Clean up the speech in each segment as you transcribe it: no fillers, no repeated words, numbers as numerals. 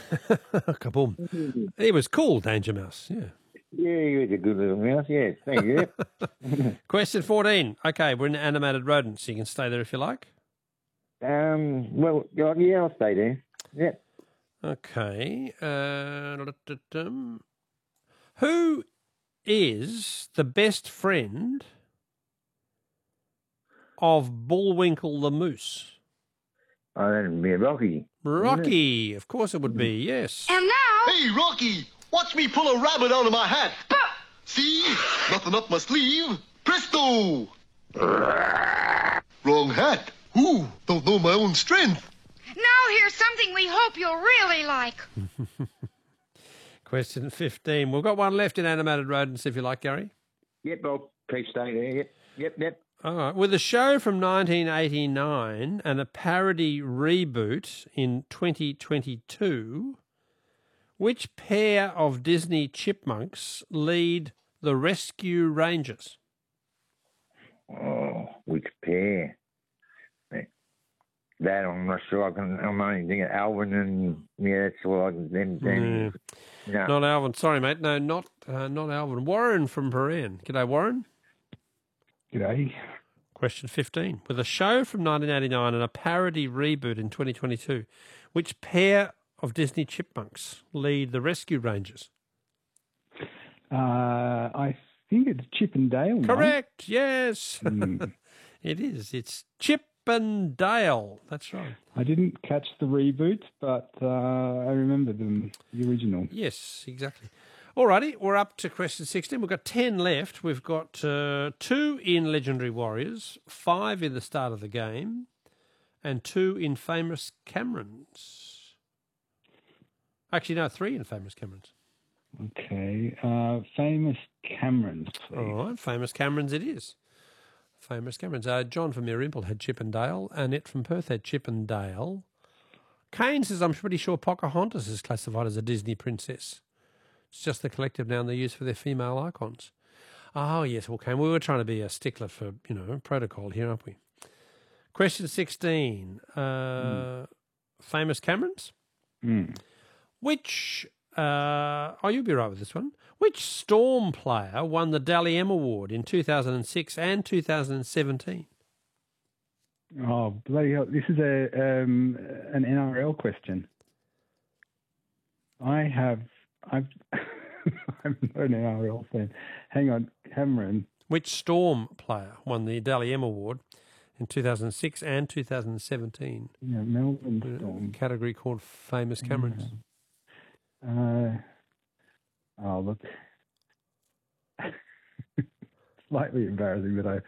Kaboom. He was cool, Danger Mouse, yeah. Yeah, he was a good little mouse, yes. Thank you. Question 14. Okay, we're in animated rodents. You can stay there if you like. Well, yeah, I'll stay there. Yep. Okay. Who is the best friend of Bullwinkle the moose? Oh, that'd be Rocky. Rocky, of course it would be, yes. And now... Hey, Rocky, watch me pull a rabbit out of my hat. See? Nothing up my sleeve. Presto! Wrong hat. Ooh, don't know my own strength. Now here's something we hope you'll really like. Question 15. We've got one left in animated rodents, if you like, Gary. Yep, I'll keep staying there. Yep. All right. With a show from 1989 and a parody reboot in 2022, which pair of Disney chipmunks lead the Rescue Rangers? Oh, which pair? That I'm not sure. I'm only thinking Alvin and that's all I can. No. Not Alvin. Sorry, mate. No, not Alvin. Warren from Paran. G'day, Warren. G'day. Question 15. With a show from 1989 and a parody reboot in 2022, which pair of Disney chipmunks lead the Rescue Rangers? I think it's Chip and Dale. Correct. Yes. It is. It's Chip and Dale. That's right. I didn't catch the reboot, but I remember the original. Yes, exactly. Alrighty, we're up to question 16. We've got 10 left. We've got 2 in Legendary Warriors, 5 in the start of the game, and 2 in Famous Camerons. Actually, no, 3 in Famous Camerons. Okay. Famous Camerons, please. All right, Famous Camerons it is. Famous Camerons. John from Merimple had Chip and Dale. Annette from Perth had Chip and Dale. Kane says, I'm pretty sure Pocahontas is classified as a Disney princess. It's just the collective noun they use for their female icons. Oh, yes, okay. We were trying to be a stickler for, protocol here, aren't we? Question 16. Famous Camerons? Which, you'll be right with this one. Which Storm player won the Dally M Award in 2006 and 2017? Oh, bloody hell. This is an NRL question. I'm not an NRL fan. Hang on, Cameron. Which Storm player won the Dally M Award in 2006 and 2017? Yeah, Melbourne Storm. Category called Famous Camerons. Look. Slightly embarrassing, but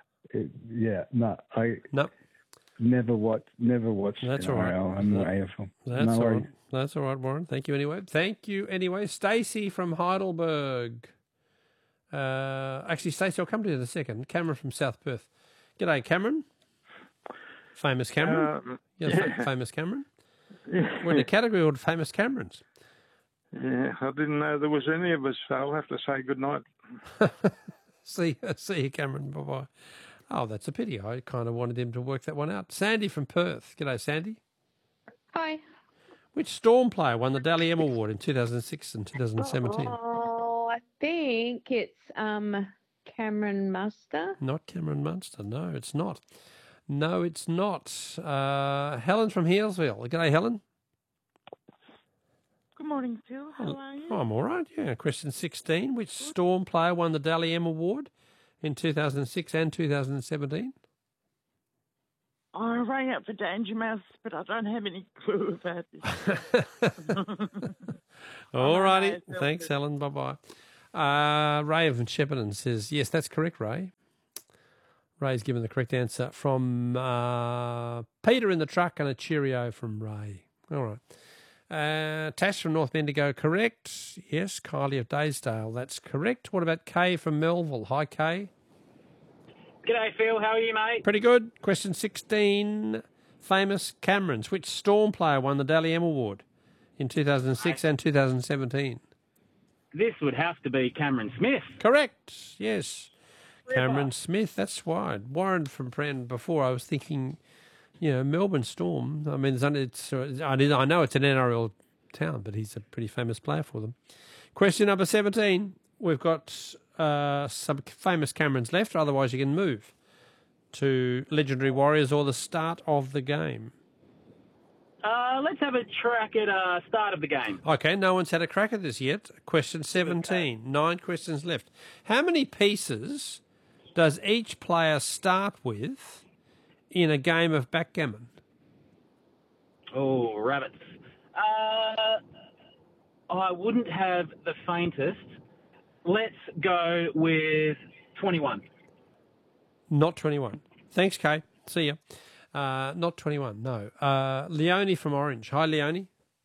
Nope. Never watched. That's NRL. all right. I'm not AFL. That's all right. That's all right, Warren. Thank you anyway. Stacey from Heidelberg. Actually, Stacey, I'll come to you in a second. Cameron from South Perth. G'day, Cameron. Famous Cameron. Famous Cameron. We're in a category called Famous Camerons. Yeah, I didn't know there was any of us, so I'll have to say good night. See you, Cameron. Bye-bye. Oh, that's a pity. I kind of wanted him to work that one out. Sandy from Perth. G'day, Sandy. Hi. Which Storm player won the Dally M Award in 2006 and 2017? Oh, I think it's Cameron Munster. Not Cameron Munster. No, it's not. Helen from Healesville. G'day, Helen. Good morning, Phil. How are you? I'm all right, yeah. Question 16. Which Storm player won the Dally M Award in 2006 and 2017? I rang up for Danger Mouse, but I don't have any clue about this. All righty. Thanks, Helen. Bye-bye. Ray from Shepparton says, yes, that's correct, Ray. Ray's given the correct answer from Peter in the truck and a cheerio from Ray. All right. Tash from North Bendigo, correct. Yes, Kylie of Daysdale, that's correct. What about Kay from Melville? Hi, Kay. G'day, Phil. How are you, mate? Pretty good. Question 16. Famous Camerons. Which Storm player won the Dally M Award in 2006 and 2017? This would have to be Cameron Smith. Correct. Yes. Cameron Smith. That's wide. Warren from Pren. Before I was thinking, Melbourne Storm. I mean, I know it's an NRL town, but he's a pretty famous player for them. Question number 17. We've got some famous Camerons left, otherwise you can move to Legendary Warriors or the start of the game. Let's have a track at start of the game. Okay, no one's had a crack at this yet. Question 17. Okay. 9 questions left. How many pieces does each player start with in a game of backgammon? Oh, rabbits. I wouldn't have the faintest. Let's go with 21. Not 21. Thanks, Kay. See ya. Not 21, no. Leonie from Orange. Hi, Leonie.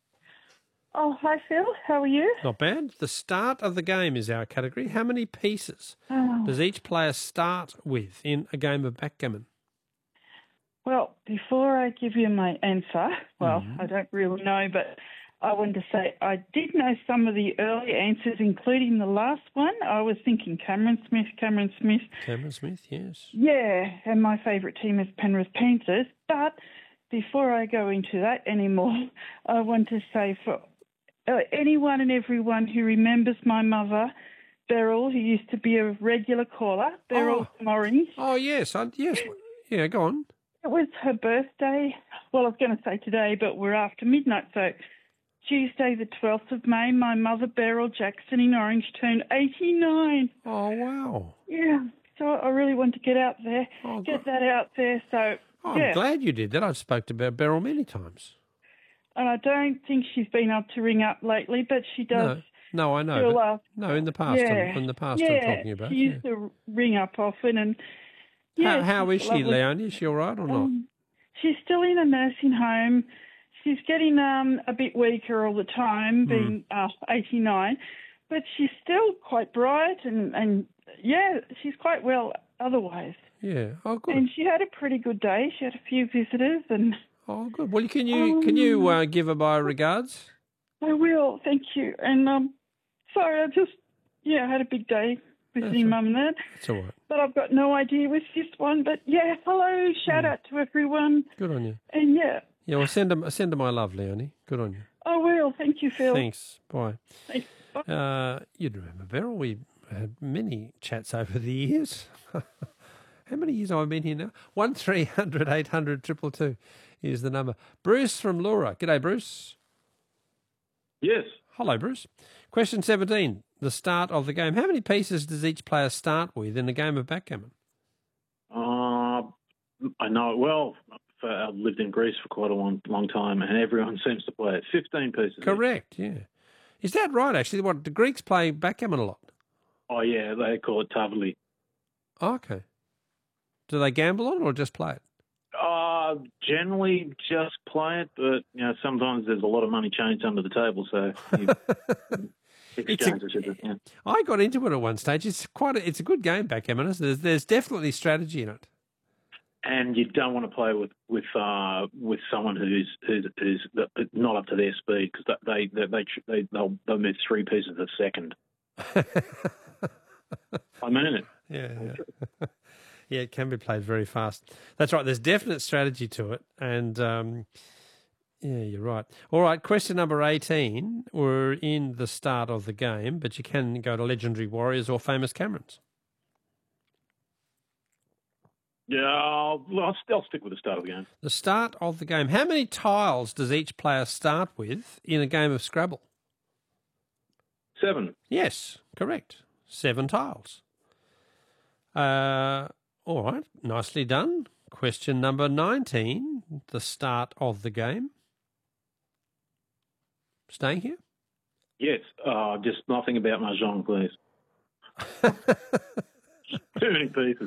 Oh, hi, Phil. How are you? Not bad. The start of the game is our category. How many pieces does each player start with in a game of backgammon? Well, before I give you my answer, I don't really know, but I wanted to say I did know some of the early answers, including the last one. I was thinking Cameron Smith. Cameron Smith, yes. Yeah, and my favourite team is Penrith Panthers. But before I go into that anymore, I want to say for anyone and everyone who remembers my mother, Beryl, who used to be a regular caller, Beryl from Orange. Oh, yes. Yes. Yeah, go on. It was her birthday. Well, I was going to say today, but we're after midnight, so Tuesday, the 12th of May, my mother, Beryl Jackson in Orange, turned 89. Oh, wow. Yeah, so I really want to get out there, get that out there. So, I'm glad you did that. I've spoke to Beryl many times. And I don't think she's been able to ring up lately, but she does. No, I know. No, in the past. I'm talking about. She used to ring up often. And how is she, Leonie? Is she all right or not? She's still in a nursing home. She's getting a bit weaker all the time, being 89, but she's still quite bright and she's quite well otherwise. Yeah, oh good. And she had a pretty good day. She had a few visitors and. Oh good. Well, can you give her my regards? I will, thank you. And sorry, I just had a big day visiting Mum and Dad. That's all right. But I've got no idea with this one. But hello, shout out to everyone. Good on you. And yeah, well, send her my love, Leonie. Good on you. I will. Thank you, Phil. Thanks. Bye. Thanks. Bye. You'd remember Beryl. We had many chats over the years. How many years have I been here now? 1300 800 222 is the number. Bruce from Laura. G'day, Bruce. Yes. Hello, Bruce. Question 17. The start of the game. How many pieces does each player start with in a game of backgammon? I know it well. I've lived in Greece for quite a long time, and everyone seems to play it. 15 pieces. Correct, yeah. Is that right, actually? What, the Greeks play backgammon a lot? Oh, yeah, they call it tavoli. Oh, okay. Do they gamble on it or just play it? Generally just play it, but sometimes there's a lot of money changed under the table, so I got into it at one stage. It's a good game, backgammon. There's definitely strategy in it. And you don't want to play with someone who's not up to their speed because they'll move 3 pieces a second. I mean it. Yeah. Yeah, it can be played very fast. That's right. There's definite strategy to it, and you're right. All right, question number 18. We're in the start of the game, but you can go to Legendary Warriors or Famous Camerons. Yeah, I'll stick with the start of the game. The start of the game. How many tiles does each player start with in a game of Scrabble? 7. Yes, correct. 7 tiles. All right, nicely done. Question number 19, the start of the game. Staying here? Yes, just nothing about Mahjong, please. Too many pieces.